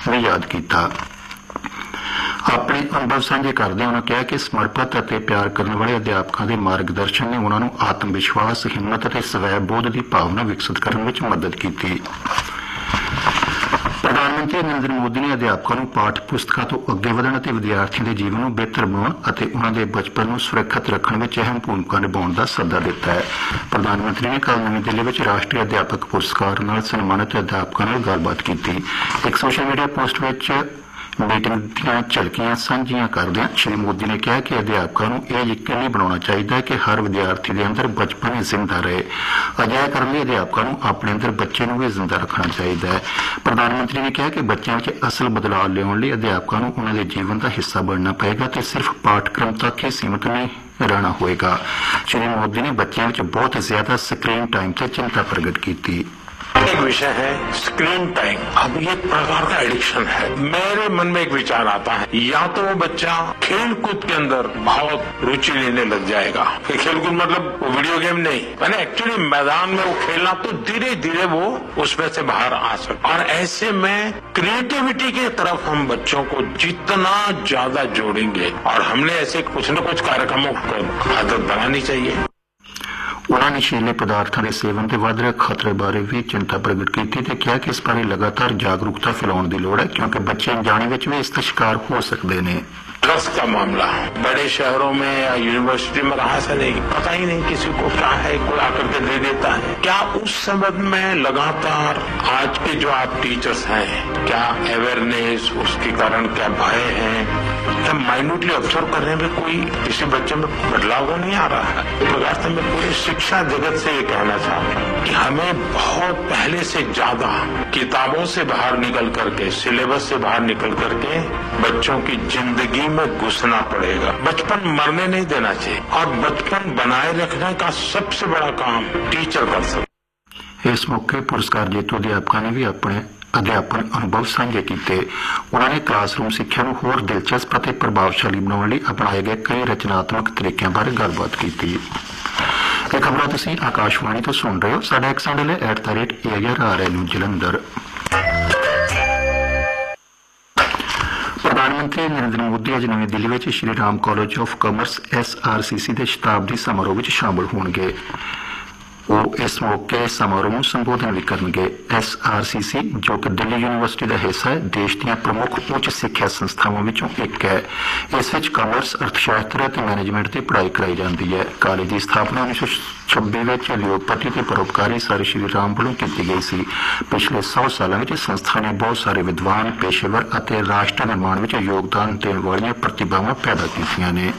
भी याद किया। अपने अनुभव साझे करदे उन्होंने कहा कि समर्पित और प्यार करने वाले अध्यापकों के मार्गदर्शन ने उन्होंने आत्म विश्वास, हिम्मत और स्वै बोध की भावना विकसित करने में मदद की। प्रधानमंत्री नरेंद्र मोदी ने अध्यापकों को पाठ पुस्तकों तो अगे वधण और विद्यार्थियों के जीवन को बेहतर बनाने और उन्होंने बचपन को सुरक्षित रखने में अहम भूमिका निभाने का सद्दा दिता है। प्रधानमंत्री ने कल नवी दिल्ली में राष्ट्रीय अध्यापक पुरस्कार नाल सन्मानित अध्यापकों नाल गलबात की। एक सोशल मीडिया पोस्ट में मीटिंग ਦੀਆਂ ਝਲਕੀਆਂ ਸਾਂਝੀਆਂ ਕਰਦਿਆਂ श्री मोदी ने कहा कि अध्यापकों को यह यकीनी बनाना चाहिए कि हर विद्यार्थी के अंदर बचपन ही जिंदा रहे। अजिहा करने लिए अध्यापकों को अपने अंदर बच्चे को भी जिंदा रखना चाहिए। प्रधानमंत्री ने कहा कि बच्चों में असल बदलाव लियाउण लई अध्यापकों को उन्होंने जीवन का हिस्सा बनना पएगा तो सिर्फ पाठक्रम तक ही सीमित नहीं रहना होएगा। श्री मोदी ने बच्चों में बहुत ज्यादा स्क्रीन टाइम से चिंता प्रकट की। एक विषय है स्क्रीन टाइम। अब ये प्रकार का एडिक्शन है। मेरे मन में एक विचार आता है, या तो वो बच्चा खेल कूद के अंदर बहुत रुचि लेने लग जाएगा। खेल कूद मतलब वो वीडियो गेम नहीं, मैंने एक्चुअली मैदान में वो खेलना, तो धीरे धीरे वो उसमें से बाहर आ सकता। और ऐसे में क्रिएटिविटी की तरफ हम बच्चों को जितना ज्यादा जोड़ेंगे, और हमने ऐसे कुछ न कुछ कार्यक्रमों को आदत बनानी चाहिए। उन्होंने नशीले पदार्थों के सेवन के बढ़ रहे खतरे बारे भी चिंता प्रगट की ते कहा कि इस बारे लगातार जागरूकता फैलाने की लोड़ है, क्योंकि बच्चे अनजाने में भी इसका शिकार हो सकते हैं। ड्रग्स का मामला बड़े शहरों में या यूनिवर्सिटी में कहा से नहीं, पता ही नहीं किसी को क्या है, कोई आकर के दे देता है। क्या उस संबंध में लगातार आज के जो आप टीचर्स हैं, क्या अवेयरनेस, उसके कारण क्या भय है, क्या माइन्यूटली ऑब्जर्व करने में कोई किसी बच्चे में बदलाव नहीं आ रहा है? इस प्रकार से मैं पूरे शिक्षा जगत से ये कहना चाहता हूँ कि हमें बहुत पहले से ज्यादा किताबों से बाहर निकल करके, सिलेबस से बाहर निकल करके बच्चों की जिंदगी में घुसना पड़ेगा। बचपन मरने नहीं देना चाहिए, और बचपन बनाए रखने का सबसे बड़ा काम टीचर कर सकते। इस मौके पुरस्कार जेतू अध्यापकों ने भी अपने अध्यापन अनुभव साझे किए। उन्होंने क्लासरूम शिक्षा को होर दिलचस्प और प्रभावशाली बनाने लिए अपनाए गए कई रचनात्मक तरीकों बारे गलबात की। ये खबरें तुसीं आकाशवाणी तो सुन रहे हो। साडा एक्स हैंडल है @ARNews जलंधर। प्रधानमंत्री नरेंद्र मोदी अज नवी दिल्ली में Shri Ram college of commerce SRCC के शताब्दी समारोह में शामिल होंगे। वो इस मौके समारोह में संबोधन भी करेंगे। SRCC जो कि दिल्ली यूनिवर्सिटी का हिस्सा है, देश दी प्रमुख उच्च सिक्ख्या संस्थावां विचों एक है। इस विच कॉमर्स, अर्थशास्त्र ते मैनेजमेंट की पढ़ाई कराई जाती है। कॉलेज की स्थापना 1926 में उद्योगपति ते परोपकारी सर श्री राम वालों की गई सी। पिछले 100 सालों में संस्था ने बहुत सारे विद्वान, पेशेवर और राष्ट्र निर्माण में योगदान देने वाली प्रतिभावां पैदा कीतियां ने।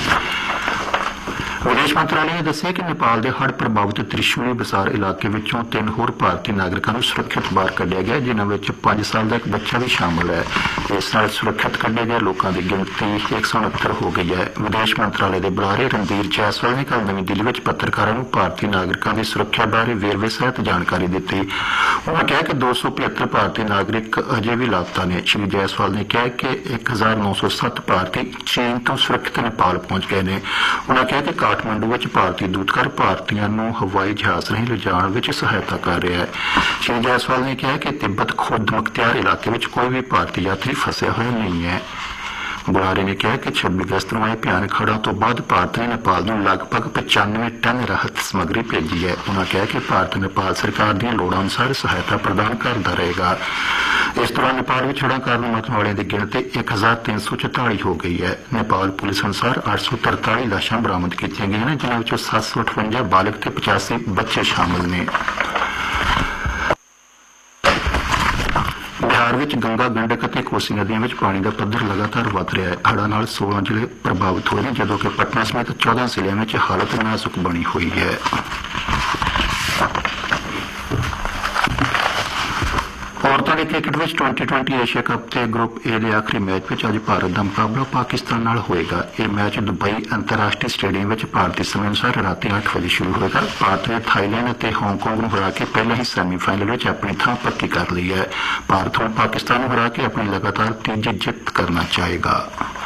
विदेश मंत्रालय ने दस्सिया कि नेपाल के हड़ प्रभावित त्रिशूली बसार इलाके विचों 3 होर भारतीय नागरिकों को सुरक्षित बाहर कढ़िया गया, जिन्होंने 5 साल का एक बच्चा भी शामिल है। इस नाल सुरक्षित कढ़े गए लोगों की गिनती 169 हो गई है। विदेश मंत्रालय के बुलारे रणधीर जायसवाल ने कल नवी दिल्ली में पत्रकारों को भारतीय नागरिकों की सुरक्षा बारे वेरवे सहित जानकारी दी। उन्होंने कहा कि 275 भारतीय नागरिक अजे भी लापता ने। श्री जायसवाल ने कहा कि 1907 भारतीय चीन तो सुरक्षित नेपाल पहुंच गए हैं। उन्होंने कहा कि काठमांडू में भारतीय दूतघर भारतीयों को हवाई जहाज राਹੀਂ लिजाण में सहायता कर रहा है। श्री जायसवाल ने कहा कि तिब्बत खुद मुख्तियार इलाके में कोई भी भारतीय यात्री फंसा हुआ नहीं है। बुलारे ने कहा कि 26 अगस्त को आए भयानक हड़ों तो बाद भारत ने नेपाल को लगभग 95 टन राहत समग्री भेजी है। उन्होंने कहा कि भारत नेपाल सरकार दी लोड़ अनुसार सहायता प्रदान करता रहेगा। इस दौरान नेपाल में हड़ों कारण मरने वालों की गिनती 1344 हो गई है। नेपाल पुलिस अनुसार 843 लाशां बरामद की गई हैं, जिन्होंने 758 बालग ते 85 बच्चे शामिल ने। बिहार में गंगा, गंडक और कोसी नदियों में पानी का पद्धर लगातार वध रहा है। हड़ों नाल 16 जिले प्रभावित हुए हैं, जबकि पटना समेत 14 जिलों में हालत नाजुक बनी हुई है। औरतों के क्रिकेट में 2020 एशिया कप के ग्रुप ए के आखिरी मैच में अज भारत का मुकाबला पाकिस्तान नाल होएगा। यह मैच दुबई अंतरराष्ट्रीय स्टेडियम में भारतीय समय अनुसार रात 8 बजे शुरू होगा। भारत ने थाईलैंड और हांगकांग को हरा के पहले ही सैमीफाइनल में अपनी थां पक्की कर ली है। भारत हूँ पाकिस्तान को हरा के अपनी लगातार तीजी जित करना चाहेगा।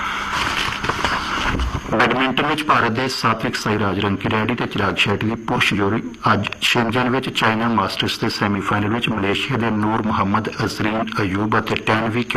बैडमिंटन में भारत के सात्विक साईराज रंकीरेड्डी और चिराग शेट्टी की पुरुष जोड़ी अज शेंजन में चाइना मास्टर्स के सैमीफाइनल में मलेशिया के नूर मोहम्मद अजरीन अयूब और टैनवी